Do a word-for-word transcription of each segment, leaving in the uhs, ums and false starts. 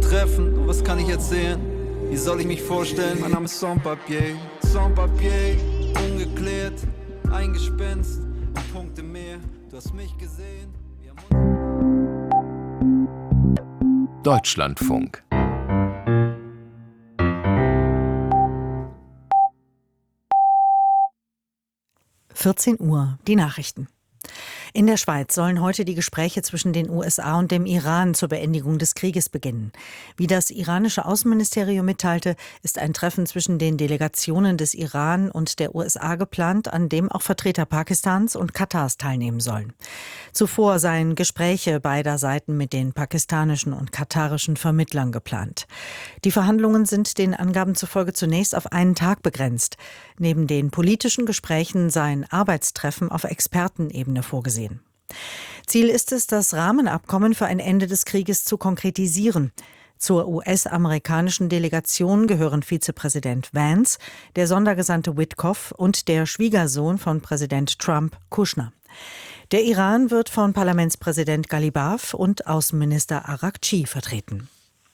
treffen, was kann ich erzählen? Wie soll ich mich vorstellen? Mein Name ist Sans-Papier, Sans-Papier, ungeklärt, eingespenst, Punkte mehr, du hast mich gesehen. Wir haben Deutschlandfunk. vierzehn Uhr, die Nachrichten. In der Schweiz sollen heute die Gespräche zwischen den U S A und dem Iran zur Beendigung des Krieges beginnen. Wie das iranische Außenministerium mitteilte, ist ein Treffen zwischen den Delegationen des Iran und der U S A geplant, an dem auch Vertreter Pakistans und Katars teilnehmen sollen. Zuvor seien Gespräche beider Seiten mit den pakistanischen und katarischen Vermittlern geplant. Die Verhandlungen sind den Angaben zufolge zunächst auf einen Tag begrenzt. Neben den politischen Gesprächen seien Arbeitstreffen auf Expertenebene vorgesehen. Ziel ist es, das Rahmenabkommen für ein Ende des Krieges zu konkretisieren. Zur U S-amerikanischen Delegation gehören Vizepräsident Vance, der Sondergesandte Witkoff und der Schwiegersohn von Präsident Trump, Kushner. Der Iran wird von Parlamentspräsident Ghalibaf und Außenminister Araghchi vertreten.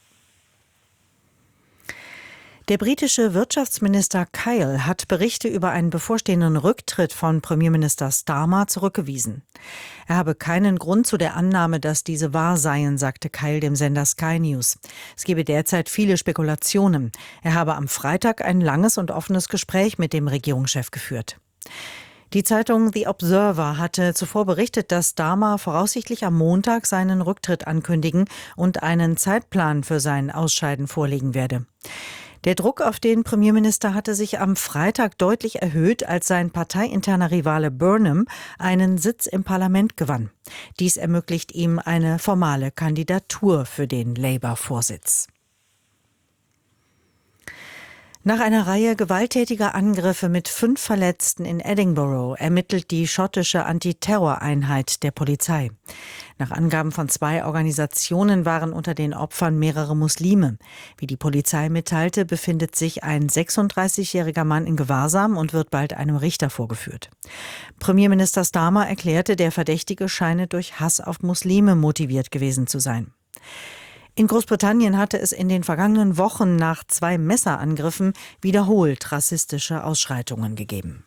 Der britische Wirtschaftsminister Kyle hat Berichte über einen bevorstehenden Rücktritt von Premierminister Starmer zurückgewiesen. Er habe keinen Grund zu der Annahme, dass diese wahr seien, sagte Kyle dem Sender Sky News. Es gebe derzeit viele Spekulationen. Er habe am Freitag ein langes und offenes Gespräch mit dem Regierungschef geführt. Die Zeitung The Observer hatte zuvor berichtet, dass Starmer voraussichtlich am Montag seinen Rücktritt ankündigen und einen Zeitplan für sein Ausscheiden vorlegen werde. Der Druck auf den Premierminister hatte sich am Freitag deutlich erhöht, als sein parteiinterner Rivale Burnham einen Sitz im Parlament gewann. Dies ermöglicht ihm eine formale Kandidatur für den Labour-Vorsitz. Nach einer Reihe gewalttätiger Angriffe mit fünf Verletzten in Edinburgh ermittelt die schottische Antiterroreinheit der Polizei. Nach Angaben von zwei Organisationen waren unter den Opfern mehrere Muslime. Wie die Polizei mitteilte, befindet sich ein sechsunddreißigjähriger Mann in Gewahrsam und wird bald einem Richter vorgeführt. Premierminister Starmer erklärte, der Verdächtige scheine durch Hass auf Muslime motiviert gewesen zu sein. In Großbritannien hatte es in den vergangenen Wochen nach zwei Messerangriffen wiederholt rassistische Ausschreitungen gegeben.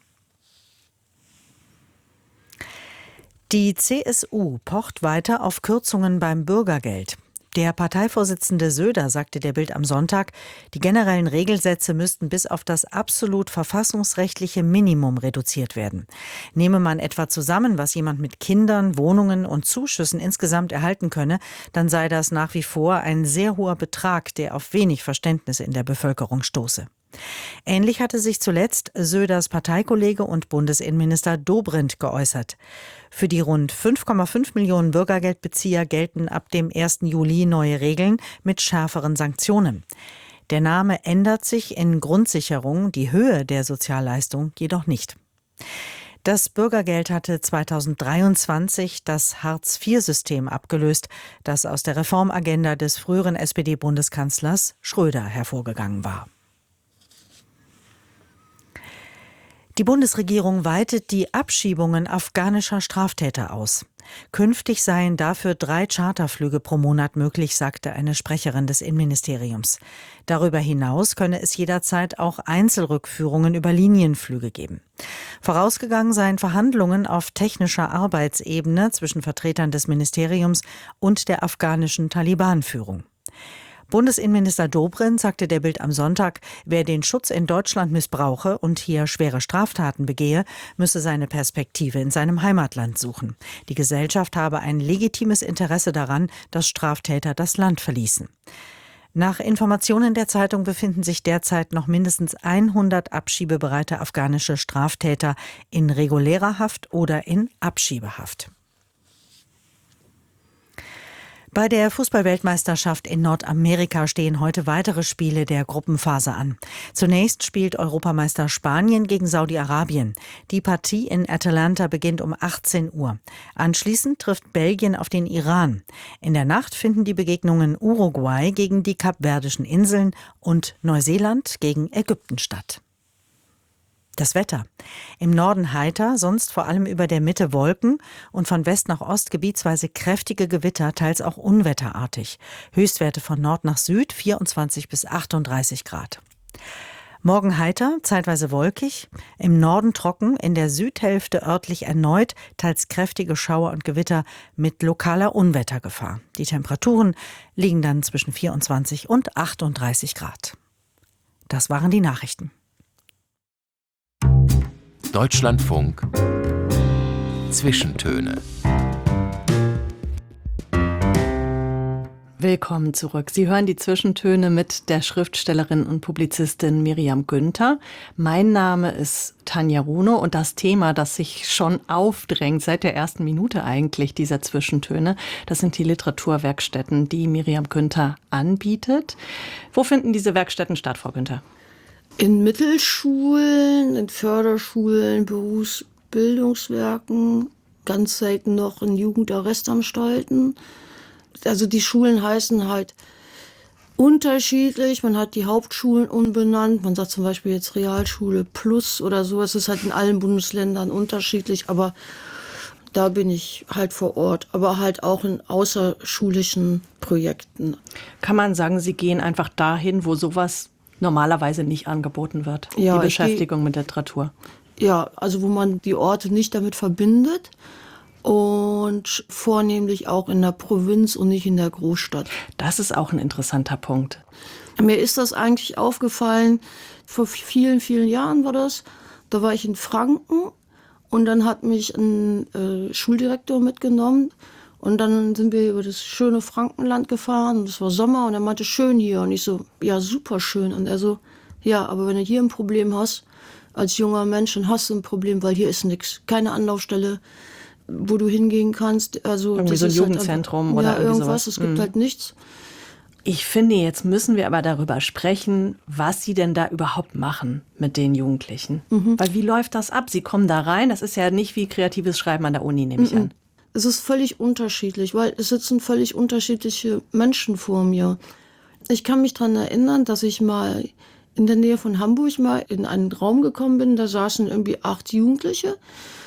Die C S U pocht weiter auf Kürzungen beim Bürgergeld. Der Parteivorsitzende Söder sagte der Bild am Sonntag, die generellen Regelsätze müssten bis auf das absolut verfassungsrechtliche Minimum reduziert werden. Nehme man etwa zusammen, was jemand mit Kindern, Wohnungen und Zuschüssen insgesamt erhalten könne, dann sei das nach wie vor ein sehr hoher Betrag, der auf wenig Verständnis in der Bevölkerung stoße. Ähnlich hatte sich zuletzt Söders Parteikollege und Bundesinnenminister Dobrindt geäußert. Für die rund fünf Komma fünf Millionen Bürgergeldbezieher gelten ab dem ersten Juli neue Regeln mit schärferen Sanktionen. Der Name ändert sich in Grundsicherung, die Höhe der Sozialleistung jedoch nicht. Das Bürgergeld hatte zweitausenddreiundzwanzig das Hartz-vier-System abgelöst, das aus der Reformagenda des früheren S P D-Bundeskanzlers Schröder hervorgegangen war. Die Bundesregierung weitet die Abschiebungen afghanischer Straftäter aus. Künftig seien dafür drei Charterflüge pro Monat möglich, sagte eine Sprecherin des Innenministeriums. Darüber hinaus könne es jederzeit auch Einzelrückführungen über Linienflüge geben. Vorausgegangen seien Verhandlungen auf technischer Arbeitsebene zwischen Vertretern des Ministeriums und der afghanischen Taliban-Führung. Bundesinnenminister Dobrindt sagte der Bild am Sonntag, wer den Schutz in Deutschland missbrauche und hier schwere Straftaten begehe, müsse seine Perspektive in seinem Heimatland suchen. Die Gesellschaft habe ein legitimes Interesse daran, dass Straftäter das Land verließen. Nach Informationen der Zeitung befinden sich derzeit noch mindestens hundert abschiebebereite afghanische Straftäter in regulärer Haft oder in Abschiebehaft. Bei der Fußball-Weltmeisterschaft in Nordamerika stehen heute weitere Spiele der Gruppenphase an. Zunächst spielt Europameister Spanien gegen Saudi-Arabien. Die Partie in Atlanta beginnt um achtzehn Uhr. Anschließend trifft Belgien auf den Iran. In der Nacht finden die Begegnungen Uruguay gegen die Kapverdischen Inseln und Neuseeland gegen Ägypten statt. Das Wetter. Im Norden heiter, sonst vor allem über der Mitte Wolken und von West nach Ost gebietsweise kräftige Gewitter, teils auch unwetterartig. Höchstwerte von Nord nach Süd vierundzwanzig bis achtunddreißig Grad. Morgen heiter, zeitweise wolkig, im Norden trocken, in der Südhälfte örtlich erneut, teils kräftige Schauer und Gewitter mit lokaler Unwettergefahr. Die Temperaturen liegen dann zwischen vierundzwanzig und achtunddreißig Grad. Das waren die Nachrichten. Deutschlandfunk Zwischentöne. Willkommen zurück. Sie hören die Zwischentöne mit der Schriftstellerin und Publizistin Miriam Günther. Mein Name ist Tanja Runo und das Thema, das sich schon aufdrängt, seit der ersten Minute eigentlich dieser Zwischentöne, das sind die Literaturwerkstätten, die Miriam Günther anbietet. Wo finden diese Werkstätten statt, Frau Günther? In Mittelschulen, in Förderschulen, Berufsbildungswerken, ganz selten noch in Jugendarrestanstalten. Also die Schulen heißen halt unterschiedlich. Man hat die Hauptschulen umbenannt. Man sagt zum Beispiel jetzt Realschule Plus oder so. Es ist halt in allen Bundesländern unterschiedlich, aber da bin ich halt vor Ort. Aber halt auch in außerschulischen Projekten. Kann man sagen, Sie gehen einfach dahin, wo sowas normalerweise nicht angeboten wird, ja, die Beschäftigung mit Literatur? Ja, also wo man die Orte nicht damit verbindet und vornehmlich auch in der Provinz und nicht in der Großstadt. Das ist auch ein interessanter Punkt. Mir ist das eigentlich aufgefallen, vor vielen, vielen Jahren war das, da war ich in Franken und dann hat mich ein äh, Schuldirektor mitgenommen. Und dann sind wir über das schöne Frankenland gefahren und es war Sommer und er meinte, schön hier. Und ich so, ja, super schön. Und er so, ja, aber wenn du hier ein Problem hast, als junger Mensch, dann hast du ein Problem, weil hier ist nichts. Keine Anlaufstelle, wo du hingehen kannst. Also, irgendwie das so ein ist Jugendzentrum halt oder ja, irgendwie irgendwas. sowas. Es gibt Mhm. halt nichts. Ich finde, jetzt müssen wir aber darüber sprechen, was Sie denn da überhaupt machen mit den Jugendlichen. Mhm. Weil wie läuft das ab? Sie kommen da rein, das ist ja nicht wie kreatives Schreiben an der Uni, nehme ich Mhm. an. Es ist völlig unterschiedlich, weil es sitzen völlig unterschiedliche Menschen vor mir. Ich kann mich daran erinnern, dass ich mal in der Nähe von Hamburg mal in einen Raum gekommen bin, da saßen irgendwie acht Jugendliche.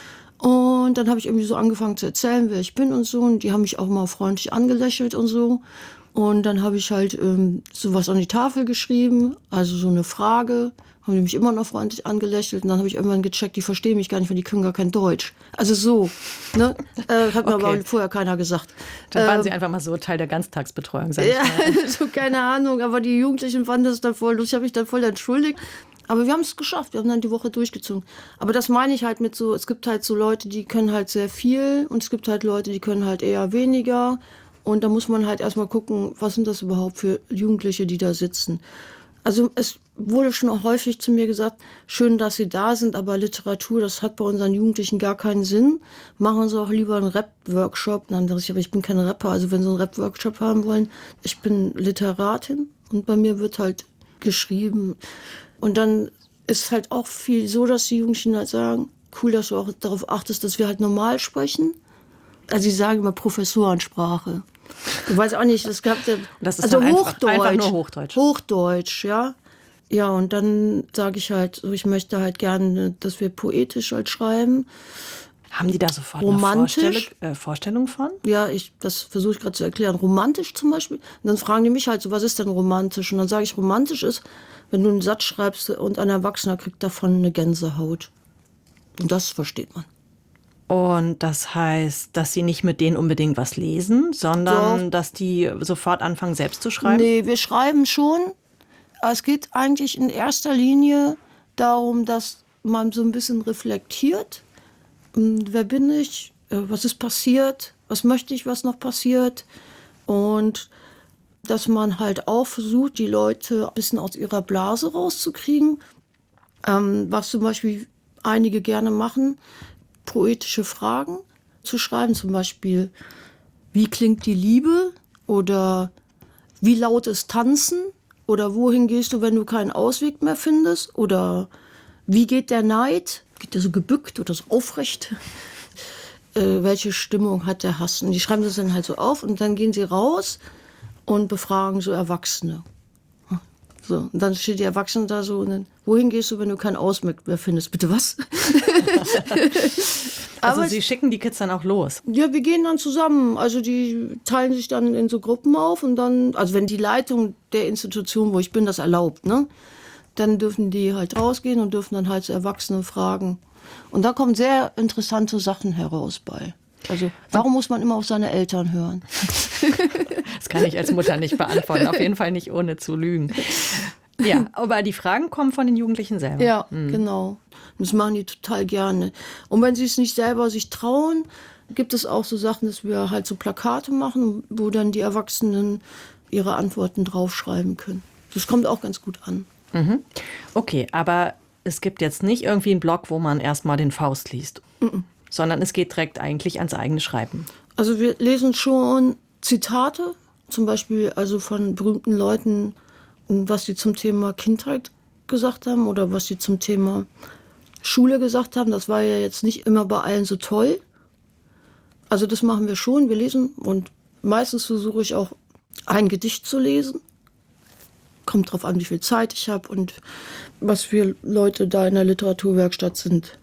Und dann habe ich irgendwie so angefangen zu erzählen, wer ich bin und so. Und die haben mich auch mal freundlich angelächelt und so. Und dann habe ich halt ähm, sowas an die Tafel geschrieben, also so eine Frage. Haben die mich immer noch freundlich angelächelt. Und dann habe ich irgendwann gecheckt, die verstehen mich gar nicht, weil die können gar kein Deutsch. Also so, ne? Äh, hat mir Okay. aber vorher keiner gesagt. Dann waren Ähm, Sie einfach mal so Teil der Ganztagsbetreuung, sag ich ja, mal. so keine Ahnung, aber die Jugendlichen fanden das dann voll lustig. Ich habe mich dann voll entschuldigt. Aber wir haben es geschafft, wir haben dann die Woche durchgezogen. Aber das meine ich halt mit so, es gibt halt so Leute, die können halt sehr viel und es gibt halt Leute, die können halt eher weniger. Und da muss man halt erstmal gucken, was sind das überhaupt für Jugendliche, die da sitzen. Also es wurde schon auch häufig zu mir gesagt, schön, dass Sie da sind, aber Literatur, das hat bei unseren Jugendlichen gar keinen Sinn. Machen Sie auch lieber einen Rap-Workshop. Dann sage ich, aber ich bin kein Rapper, also wenn Sie einen Rap-Workshop haben wollen, ich bin Literatin und bei mir wird halt geschrieben. Und dann ist halt auch viel so, dass die Jugendlichen halt sagen, cool, dass du auch darauf achtest, dass wir halt normal sprechen. Also sie sagen immer Professorensprache. Ich weiß auch nicht, das gab ja, Das ist also dann einfach- Hochdeutsch. einfach nur Hochdeutsch. Hochdeutsch, ja. Ja, und dann sage ich halt, so, ich möchte halt gerne, dass wir poetisch halt schreiben. Haben die da sofort Romantisch? eine Vorstellung, äh, Vorstellung von? Ja, ich, das versuche ich gerade zu erklären. Romantisch zum Beispiel. Und dann fragen die mich halt so, was ist denn romantisch? Und dann sage ich, romantisch ist, wenn du einen Satz schreibst und ein Erwachsener kriegt davon eine Gänsehaut. Und das versteht man. Und das heißt, dass Sie nicht mit denen unbedingt was lesen, sondern Doch. dass die sofort anfangen, selbst zu schreiben? Nee, wir schreiben schon. Aber es geht eigentlich in erster Linie darum, dass man so ein bisschen reflektiert. Wer bin ich? Was ist passiert? Was möchte ich, was noch passiert? Und dass man halt auch versucht, die Leute ein bisschen aus ihrer Blase rauszukriegen. Ähm, was zum Beispiel einige gerne machen, poetische Fragen zu schreiben. Zum Beispiel, wie klingt die Liebe? Oder wie laut ist Tanzen? Oder wohin gehst du, wenn du keinen Ausweg mehr findest? Oder wie geht der Neid? Geht der so gebückt oder so aufrecht? Äh, welche Stimmung hat der Hass? Und die schreiben das dann halt so auf und dann gehen sie raus und befragen so Erwachsene. So, und dann steht die Erwachsene da so und dann, wohin gehst du, wenn du kein Aus mehr findest? Bitte was? Also Aber Sie schicken die Kids dann auch los? ja, wir gehen dann zusammen. Also die teilen sich dann in so Gruppen auf und dann, also wenn die Leitung der Institution, wo ich bin, das erlaubt, ne, dann dürfen die halt rausgehen und dürfen dann halt so Erwachsene fragen. Und da kommen sehr interessante Sachen heraus bei. Also warum muss man immer auf seine Eltern hören? Das kann ich als Mutter nicht beantworten, auf jeden Fall nicht ohne zu lügen. Ja, aber die Fragen kommen von den Jugendlichen selber. Ja, mhm. genau. Das machen die total gerne. Und wenn sie es nicht selber sich trauen, gibt es auch so Sachen, dass wir halt so Plakate machen, wo dann die Erwachsenen ihre Antworten draufschreiben können. Das kommt auch ganz gut an. Mhm. Okay, aber es gibt jetzt nicht irgendwie einen Blog, wo man erstmal den Faust liest, mhm. sondern es geht direkt eigentlich ans eigene Schreiben. Also wir lesen schon Zitate, zum Beispiel also von berühmten Leuten, was sie zum Thema Kindheit gesagt haben oder was sie zum Thema Schule gesagt haben. Das war ja jetzt nicht immer bei allen so toll. Also das machen wir schon, wir lesen und meistens versuche ich auch ein Gedicht zu lesen. Kommt drauf an, wie viel Zeit ich habe und was für Leute da in der Literaturwerkstatt sind.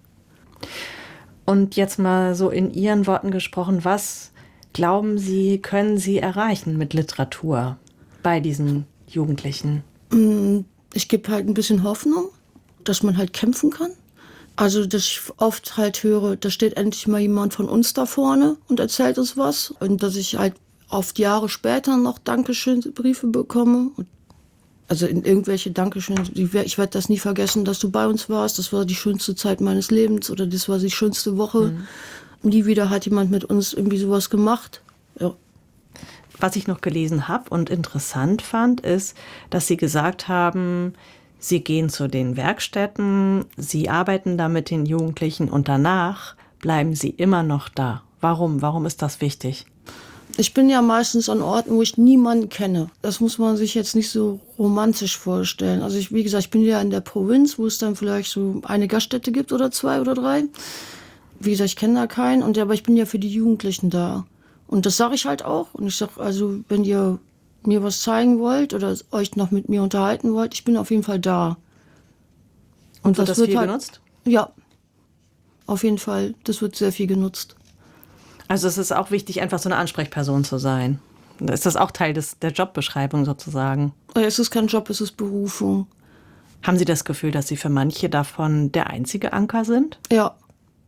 Und jetzt mal so in Ihren Worten gesprochen, was glauben Sie, können Sie erreichen mit Literatur bei diesen Jugendlichen? Ich gebe halt ein bisschen Hoffnung, dass man halt kämpfen kann. Also, dass ich oft halt höre, da steht endlich mal jemand von uns da vorne und erzählt uns was. Und dass ich halt oft Jahre später noch Dankeschön-Briefe bekomme. Also in irgendwelche Dankeschön. Ich werde das nie vergessen, dass du bei uns warst. Das war die schönste Zeit meines Lebens oder das war die schönste Woche. Mhm. Nie wieder hat jemand mit uns irgendwie sowas gemacht. Ja. Was ich noch gelesen habe und interessant fand, ist, dass Sie gesagt haben, Sie gehen zu den Werkstätten, Sie arbeiten da mit den Jugendlichen und danach bleiben Sie immer noch da. Warum? Warum ist das wichtig? Ich bin ja meistens an Orten, wo ich niemanden kenne. Das muss man sich jetzt nicht so romantisch vorstellen. Also ich, wie gesagt, ich bin ja in der Provinz, wo es dann vielleicht so eine Gaststätte gibt oder zwei oder drei. Wie gesagt, ich kenne da keinen, und aber ich bin ja für die Jugendlichen da. Und das sage ich halt auch. Und ich sage, also wenn ihr mir was zeigen wollt oder euch noch mit mir unterhalten wollt, ich bin auf jeden Fall da. Und, und wird das, das wird viel halt, genutzt? Ja, auf jeden Fall. Das wird sehr viel genutzt. Also es ist auch wichtig, einfach so eine Ansprechperson zu sein. Ist das auch Teil des, der Jobbeschreibung sozusagen? Es ist kein Job, es ist Berufung. Haben Sie das Gefühl, dass Sie für manche davon der einzige Anker sind? Ja.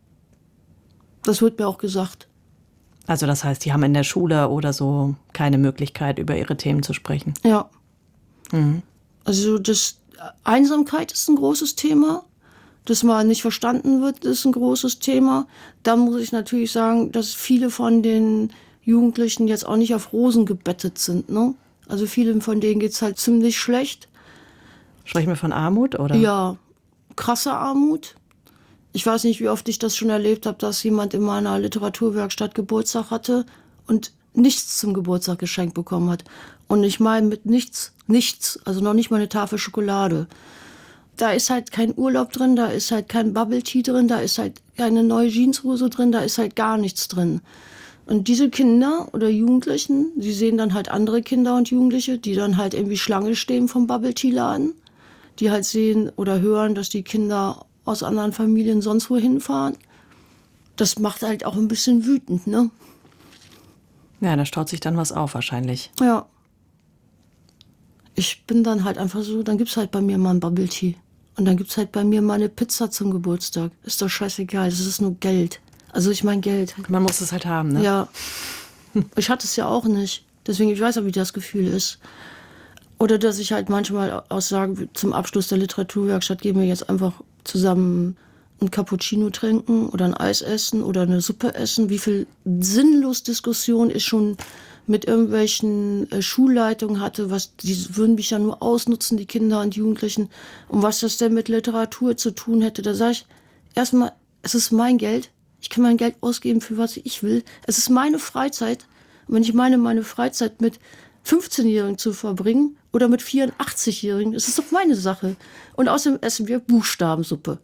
Das wird mir auch gesagt. Also das heißt, die haben in der Schule oder so keine Möglichkeit, über ihre Themen zu sprechen? Ja. Mhm. Also das Einsamkeit ist ein großes Thema. Dass man nicht verstanden wird, ist ein großes Thema. Da muss ich natürlich sagen, dass viele von den Jugendlichen jetzt auch nicht auf Rosen gebettet sind. Ne? Also vielen von denen geht's halt ziemlich schlecht. Sprechen wir von Armut, oder? Ja, krasse Armut. Ich weiß nicht, wie oft ich das schon erlebt habe, dass jemand in meiner Literaturwerkstatt Geburtstag hatte und nichts zum Geburtstag geschenkt bekommen hat. Und ich meine mit nichts, nichts, also noch nicht mal eine Tafel Schokolade. Da ist halt kein Urlaub drin, da ist halt kein Bubble Tea drin, da ist halt keine neue Jeanshose drin, da ist halt gar nichts drin. Und diese Kinder oder Jugendlichen, die sehen dann halt andere Kinder und Jugendliche, die dann halt irgendwie Schlange stehen vom Bubble Tea Laden, die halt sehen oder hören, dass die Kinder aus anderen Familien sonst wohin fahren. Das macht halt auch ein bisschen wütend, ne? Ja, da staut sich dann was auf wahrscheinlich. Ja. Ich bin dann halt einfach so, dann gibt's halt bei mir mal ein Bubble Tea. Und dann gibt's halt bei mir mal eine Pizza zum Geburtstag. Ist doch scheißegal, das ist nur Geld. Also ich meine Geld. Man muss es halt haben, ne? Ja. Ich hatte es ja auch nicht. Deswegen, ich weiß auch, wie das Gefühl ist. Oder dass ich halt manchmal auch sage, zum Abschluss der Literaturwerkstatt gehen wir jetzt einfach zusammen ein Cappuccino trinken oder ein Eis essen oder eine Suppe essen. Wie viel sinnlos Diskussion ich schon mit irgendwelchen äh, Schulleitungen hatte, was, die würden mich ja nur ausnutzen, die Kinder und Jugendlichen, und was das denn mit Literatur zu tun hätte. Da sage ich, erstmal, es ist mein Geld, ich kann mein Geld ausgeben für was ich will, es ist meine Freizeit, und wenn ich meine, meine Freizeit mit fünfzehnjährigen zu verbringen oder mit vierundachtzigjährigen, das ist doch meine Sache. Und außerdem essen wir Buchstabensuppe.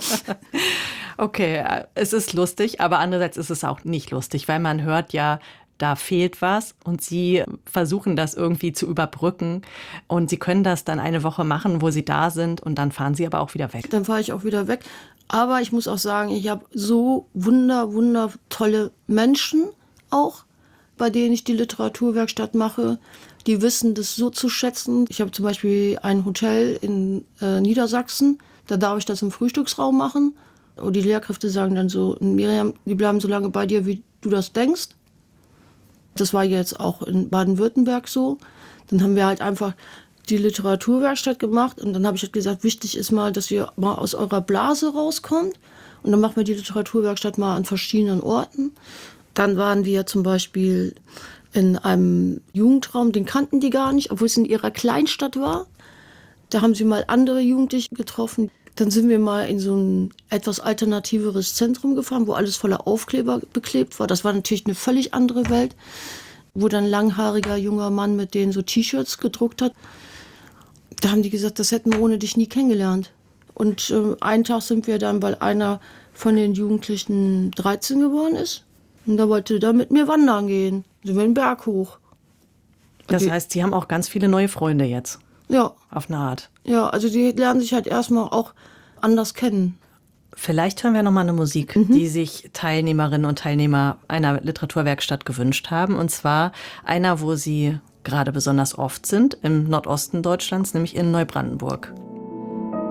Okay, es ist lustig, aber andererseits ist es auch nicht lustig, weil man hört ja, da fehlt was und sie versuchen das irgendwie zu überbrücken und sie können das dann eine Woche machen, wo sie da sind und dann fahren sie aber auch wieder weg. Dann fahre ich auch wieder weg. Aber ich muss auch sagen, ich habe so wunder, wunder tolle Menschen auch, bei denen ich die Literaturwerkstatt mache. Die wissen das so zu schätzen. Ich habe zum Beispiel ein Hotel in äh, Niedersachsen, da darf ich das im Frühstücksraum machen. Und die Lehrkräfte sagen dann so, Miriam, die bleiben so lange bei dir, wie du das denkst. Das war jetzt auch in Baden-Württemberg so. Dann haben wir halt einfach die Literaturwerkstatt gemacht und dann habe ich halt gesagt, wichtig ist mal, dass ihr mal aus eurer Blase rauskommt. Und dann machen wir die Literaturwerkstatt mal an verschiedenen Orten. Dann waren wir zum Beispiel in einem Jugendraum, den kannten die gar nicht, obwohl es in ihrer Kleinstadt war. Da haben sie mal andere Jugendliche getroffen. Dann sind wir mal in so ein etwas alternativeres Zentrum gefahren, wo alles voller Aufkleber beklebt war. Das war natürlich eine völlig andere Welt, wo dann ein langhaariger junger Mann mit denen so T-Shirts gedruckt hat. Da haben die gesagt, das hätten wir ohne dich nie kennengelernt. Und äh, einen Tag sind wir dann, weil einer von den Jugendlichen dreizehn geworden ist. Und da wollte er mit mir wandern gehen. Sind wir den Berg hoch. Das die, heißt, Sie haben auch ganz viele neue Freunde jetzt. Ja. Auf eine Art. Ja, also die lernen sich halt erstmal auch anders kennen. Vielleicht hören wir noch mal eine Musik, mhm. die sich Teilnehmerinnen und Teilnehmer einer Literaturwerkstatt gewünscht haben. Und zwar einer, wo sie gerade besonders oft sind, im Nordosten Deutschlands, nämlich in Neubrandenburg.